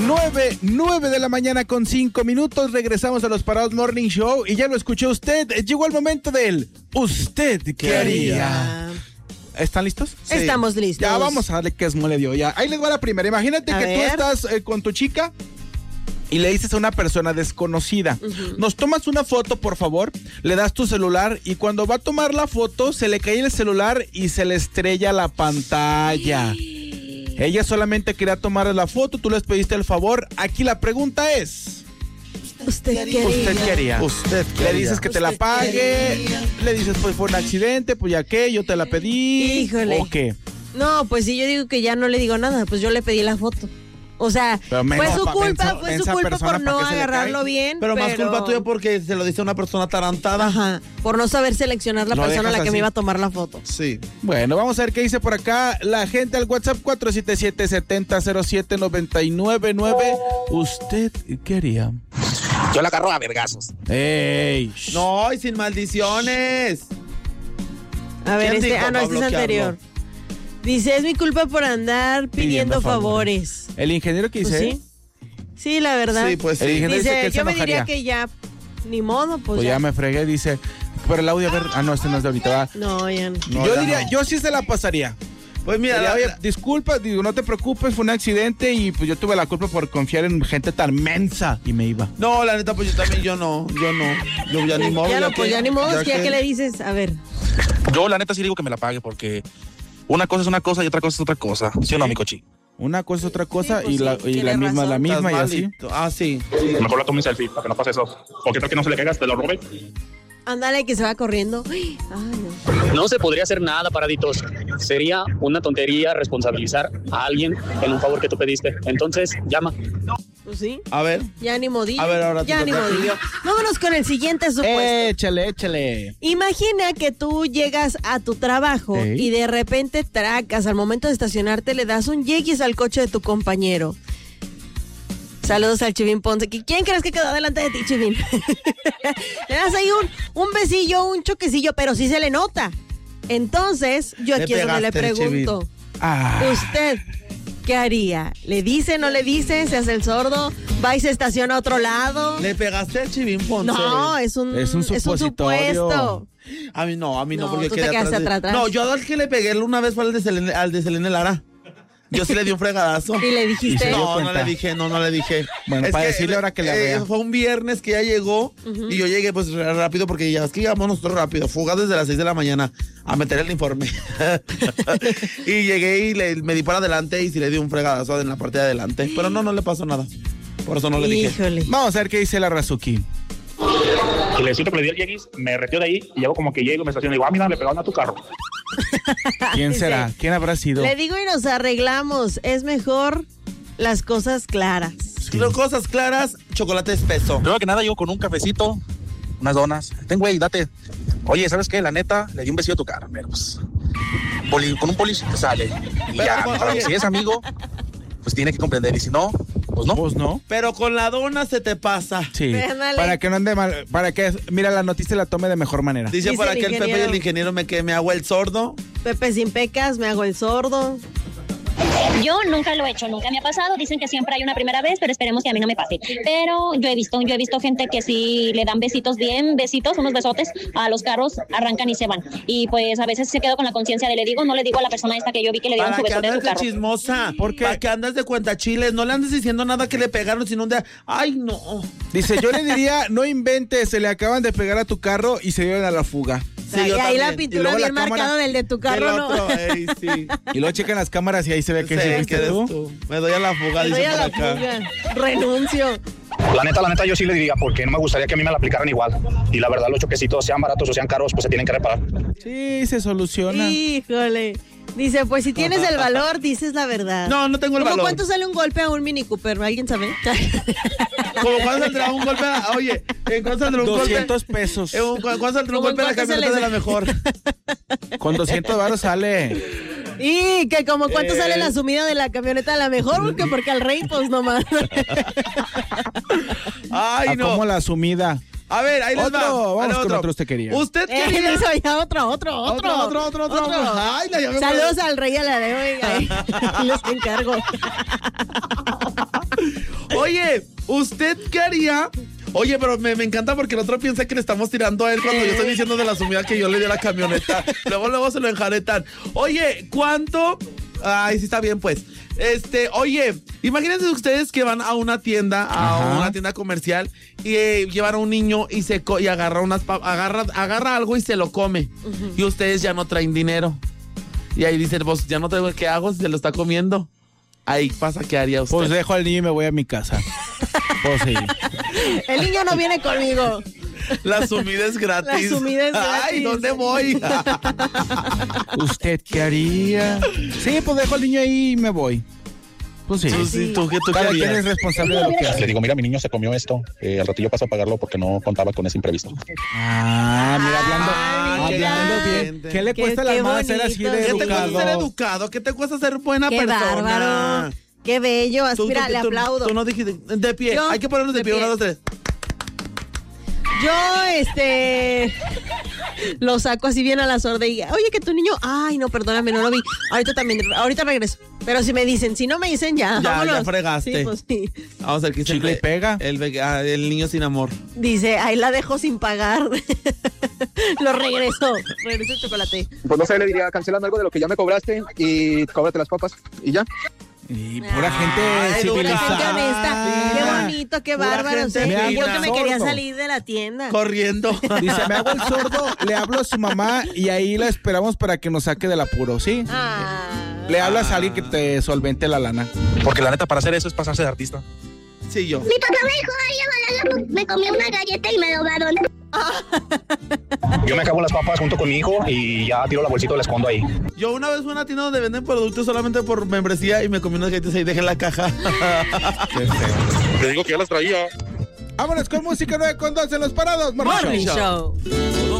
9 de la mañana con 5 minutos. Regresamos a los Parados Morning Show y ya lo escuchó usted. Llegó el momento del ¿usted qué haría? ¿Están listos? Sí. Estamos listos. Ya vamos a darle que es mole de olla. Ahí les va la primera. Imagínate que tú estás con tu chica y le dices a una persona desconocida, nos tomas una foto, por favor, le das tu celular y cuando va a tomar la foto se le cae el celular y se le estrella la pantalla. Ella solamente quería tomar la foto, tú les pediste el favor. Aquí la pregunta es... ¿Usted qué haría? Le dices que te la pague, le dices pues fue un accidente, pues ya qué, yo te la pedí. Híjole. ¿O qué? No, pues si yo digo que ya no le digo nada, pues yo le pedí la foto. O sea, fue su culpa por no agarrarlo bien. Pero más culpa tuya porque se lo dice una persona atarantada. Ajá, por no saber seleccionar la persona a la que me iba a tomar la foto. Sí. Bueno, vamos a ver qué dice por acá la gente al WhatsApp 477-7007-999. ¿Usted qué haría? Yo la agarro a vergazos. ¡Ey! No, y sin maldiciones. A ver, este es anterior. Dice, es mi culpa por andar pidiendo favores. ¿El ingeniero qué dice? Pues sí, la verdad. Sí, pues sí. El ingeniero dice que él yo se me enojaría. diría que ya, ni modo, pues ya me fregué, dice. Pero el audio, a ver, no, este no es de ahorita, ¿va? No, ya no. Yo diría, yo sí se la pasaría. Pues mira, oye, disculpa, digo, no te preocupes, fue un accidente y pues yo tuve la culpa por confiar en gente tan mensa y me iba. No, la neta, pues yo también, yo no. Yo ya ni modo. Ya ni modo, es que ya que le dices, a ver. Yo la neta sí digo que me la pague porque una cosa es una cosa y otra cosa es otra cosa. ¿Sí o no, mi cochi? Una cosa es otra cosa pues y la misma es la misma y así. Ah, sí. Mejor la tomo en selfie para que no pase eso. O que tal que no se le caigas, te lo robe. Ándale, que se va corriendo. Ay, no. No se podría hacer nada, paraditos. Sería una tontería responsabilizar a alguien en un favor que tú pediste. Entonces, llama. Pues sí. A ver. Ya ni modillo. A ver, ahora ya ni modillo. Vámonos con el siguiente supuesto. Échale. Imagina que tú llegas a tu trabajo y de repente tracas. Al momento de estacionarte le das un yeguis al coche de tu compañero. Saludos al Chivín Ponce. ¿Quién crees que quedó delante de ti, Chivín? Le das ahí un besillo, un choquecillo, pero sí se le nota. Entonces, yo aquí es donde le pregunto. ¿Usted qué haría? ¿Le dice, no le dice? ¿Se hace el sordo? ¿Va y se estaciona a otro lado? ¿Le pegaste al Chivín Ponce? No, es un supuesto. A mí no, porque tú te quedaste atrás. No, yo al que le pegué una vez fue al de Selene Lara. Yo sí le di un fregadazo. ¿Y le dijiste? No le dije. Bueno, para decirle ahora que le vea. Fue un viernes que ya llegó y yo llegué pues rápido porque ya es que llegamos nosotros rápido. Fuga desde las 6 de la mañana a meter el informe. Y llegué y me di para adelante y sí le di un fregadazo en la parte de adelante. Pero no le pasó nada. Por eso no le dije. Híjole. Vamos a ver qué dice la Razuki. Y le siento que le di el yeguis, me retiró de ahí y llego como que llego, me estaciono y digo, mira, le pegaron a tu carro. ¿Quién será? ¿Quién habrá sido? Le digo y nos arreglamos. Es mejor las cosas claras. Sí. Cosas claras, chocolate espeso. Primero que nada, llego con un cafecito, unas donas. Güey, date. Oye, ¿sabes qué? La neta, le di un besillo a tu cara, pero pues... con un polis te sale. Y ya, mejor, si es amigo, pues tiene que comprender. Y si no, pues no. Pues no. Pero con la dona se te pasa. Sí. Para que no ande mal, para que, mira, la noticia la tome de mejor manera. Dice por aquí el Pepe y el ingeniero que me hago el sordo. Pepe sin pecas, me hago el sordo. Yo nunca lo he hecho, nunca me ha pasado. Dicen que siempre hay una primera vez, pero esperemos que a mí no me pase. Pero yo he visto gente que si le dan unos besotes a los carros, arrancan y se van. Y pues a veces se quedo con la conciencia de le digo, no le digo a la persona esta que yo vi que le dieron su besote a su carro. Chismosa, para que andas de cuentachiles, no le andes diciendo nada que le pegaron, sino un día, ay no. Dice, yo le diría, no inventes, se le acaban de pegar a tu carro y se dieron a la fuga. Sí, y ahí también. la pintura bien marcada del de tu carro, ¿no? Sí. Y luego checan las cámaras y ahí se ve que fuiste tú. Me doy a la fuga, dice por acá. Renuncio. La neta, yo sí le diría, porque no me gustaría que a mí me la aplicaran igual. Y la verdad, los choquecitos, sean baratos o sean caros, pues se tienen que reparar. Sí, se soluciona. Híjole. Dice, pues si tienes el valor, dices la verdad. No tengo el valor. ¿Cuánto sale un golpe a un Mini Cooper? ¿Alguien sabe? ¿Cómo cuánto saldrá un golpe? Oye, ¿en cuánto saldrá un 200 pesos. ¿Cuánto saldrá un golpe a la camioneta de la mejor? Con 200 varos sale. Y que como cuánto sale la sumida de la camioneta de la mejor, porque al rey, pues nomás. Ay, no. ¿Cómo la sumida? A ver, ahí les va. Vamos con otro, usted quería. ¿Usted quería? Eso ya otro. Ay, saludos al rey y a la de hoy. Les encargo. Oye, ¿usted qué haría? Oye, pero me encanta porque el otro piensa que le estamos tirando a él cuando yo estoy diciendo de la sumida que yo le di a la camioneta. Luego se lo enjaretan. Oye, ¿cuánto? Ay, sí está bien, pues. Oye, imagínense ustedes que van a una tienda, una tienda comercial y llevan a un niño y agarra agarra algo y se lo come. Y ustedes ya no traen dinero. Y ahí dicen, pues ya no traigo, ¿qué hago si se lo está comiendo? Ahí pasa, ¿qué haría usted? Pues dejo al niño y me voy a mi casa. Pues sí. El niño no viene conmigo. La sumida es gratis. La sumida es gratis. Ay, ¿dónde voy? ¿Usted qué haría? Sí, pues dejo al niño ahí y me voy. Pues sí. ¿Tú cada quien es responsable de lo que hace. Le digo, mira, mi niño se comió esto. Al ratillo paso a pagarlo porque no contaba con ese imprevisto. Mira, hablando bien. ¿Qué le cuesta a la mamá ser así de ¿Qué educado? te cuesta ser educado? ¿Qué te cuesta ser buena Qué persona? Bárbaro. Qué bello. Mira, le aplaudo. Tú no dijiste de pie. Hay que ponernos de pie. 1, 2, 3. Yo, lo saco así bien a la sorda y, oye, que tu niño, ay, no, perdóname, no lo vi. Ahorita regreso. Pero si me dicen, si no me dicen, ya fregaste. Sí, pues sí. Vamos a ver, ¿qué chicle y pega? El niño sin amor. Dice, ahí la dejo sin pagar. Regreso el chocolate. Pues no sé, le diría, cancelando algo de lo que ya me cobraste y cóbrate las papas y ya. Y pura gente civilizada. Gente honesta. Qué bonito, qué bárbaro. Yo que me quería salir de la tienda. Corriendo. Dice, me hago el sordo, le hablo a su mamá y ahí la esperamos para que nos saque del apuro, ¿sí? Le hablas a alguien que te solvente la lana. Porque la neta, para hacer eso es pasarse de artista. Sí, yo. Mi papá me dijo, ay, me comí una galleta y me robaron. Yo me acabo las papas junto con mi hijo y ya tiro la bolsita y la escondo ahí. Yo una vez fui a una tienda donde venden productos solamente por membresía y me comí unas galletas ahí, dejé en la caja. Qué feo. Te digo que ya las traía. Vámonos con música 9 con 2 en los parados. Morning Show.